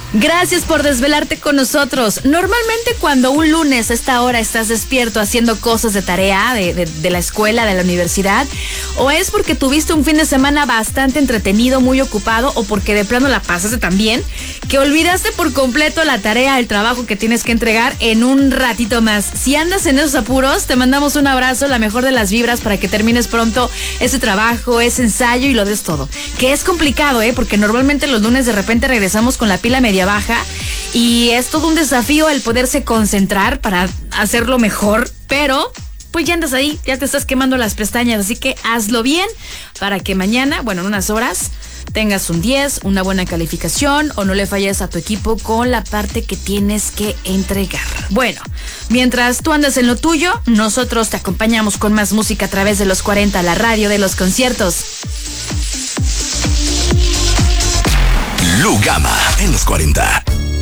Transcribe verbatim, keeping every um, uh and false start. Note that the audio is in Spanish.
Gracias por desvelarte con nosotros. Normalmente cuando un lunes a esta hora estás despierto haciendo cosas de tarea, de, de, de la escuela, de la universidad, o es porque tuviste un fin de semana bastante entretenido, muy ocupado, o porque de plano la pasaste tan bien que olvidaste por completo la tarea, el trabajo que tienes que entregar en un ratito más. Si andas en esos apuros, te mandamos un abrazo, la mejor de las vibras para que termines pronto ese trabajo, ese ensayo y lo des todo. Que es complicado, ¿eh? Porque normalmente los lunes de repente regresamos con la pila media baja y es todo un desafío el poderse concentrar para hacerlo mejor, pero pues ya andas ahí, ya te estás quemando las pestañas, así que hazlo bien para que mañana, bueno, en unas horas tengas un diez, una buena calificación o no le falles a tu equipo con la parte que tienes que entregar. Bueno, mientras tú andas en lo tuyo, nosotros te acompañamos con más música a través de los cuarenta, la radio de los conciertos. Lugama en los cuarenta.